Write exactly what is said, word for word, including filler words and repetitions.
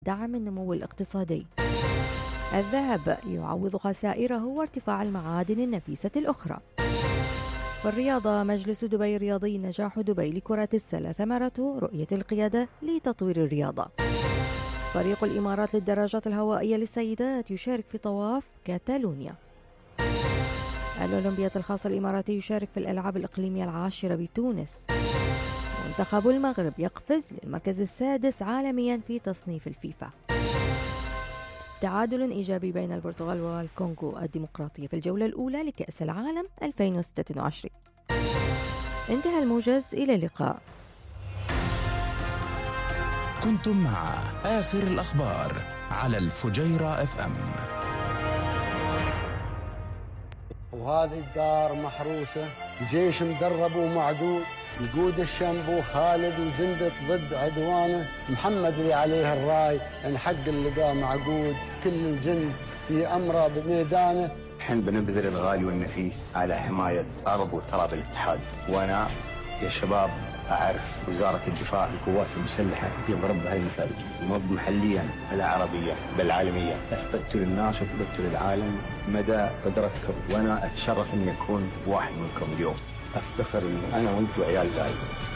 دعم النمو الاقتصادي. الذهب يعوض خسائره وارتفاع المعادن النفيسة الأخرى. في الرياضة، مجلس دبي الرياضي نجاح دبي لكرة السلة ثمرة رؤية القيادة لتطوير الرياضة. فريق الإمارات للدراجات الهوائية للسيدات يشارك في طواف كاتالونيا. الأولمبياد الخاص الإماراتي يشارك في الألعاب الإقليمية العاشرة بتونس. منتخب المغرب يقفز للمركز السادس عالميا في تصنيف الفيفا. تعادل إيجابي بين البرتغال والكونغو الديمقراطية في الجولة الأولى لكأس العالم ألفين وستة وعشرين. انتهى الموجز، إلى اللقاء. كنتم مع آخر الأخبار على الفجيرة اف ام. وهذه الدار محروسة بجيش مدرب ومعدود، يقود الشنبو خالد وجندة ضد عدوانه، محمد اللي عليه الراي ان حق اللقاء معقود، كل الجند في امره بميدانه. الحين بنبذل الغالي والنفيس على حماية أرض وتراب الاتحاد، وأنا يا شباب أعرف وزارة الدفاع القوات المسلحة في ضربها المثل، مو محليا ولا عربيا بل عالميا. أثبتوا للناس وأثبتوا للعالم مدى قدرتكم، وأنا أتشرف أن يكون واحد منكم اليوم. أفتخر أن أنا وأنت وعيال زايد.